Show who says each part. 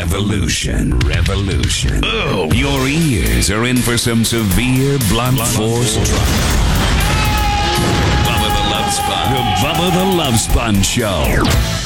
Speaker 1: Revolution. Oh, your ears are in for some severe blunt force trauma. Bubba the Love Sponge. The Bubba the Love Sponge Show.